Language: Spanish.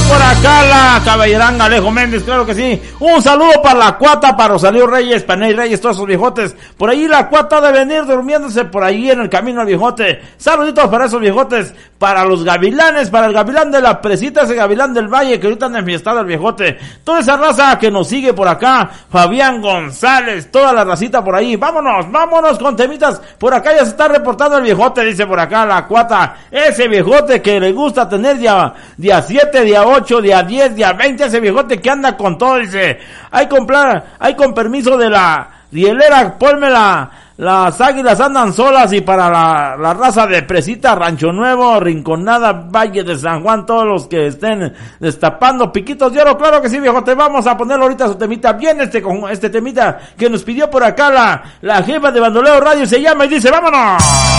por acá la caballeranga Alejo Méndez, claro que sí. Un saludo para la Cuata, para Rosalío Reyes, para Ney Reyes, todos esos viejotes. Por ahí la Cuata de venir durmiéndose por ahí en el camino al viejote. Saluditos para esos viejotes, para los gavilanes, para el gavilán de la Presita, ese gavilán del Valle que ahorita anda enfiestado el viejote. Toda esa raza que nos sigue por acá, Fabián González, toda la racita por ahí. Vámonos con temitas. Por acá ya se está reportando el viejote, dice por acá la Cuata. Ese viejote que le gusta tener día 7, día 8, día 10, día 20, ese viejote que anda con todo, dice, hay con permiso de la rielera, ponme las águilas andan solas, y para la raza de Presita, Rancho Nuevo, Rinconada, Valle de San Juan, todos los que estén destapando piquitos de oro, claro que sí, viejote, vamos a ponerlo ahorita su temita, bien este temita que nos pidió por acá la jefa de Bandoleo Radio, se llama y dice, vámonos.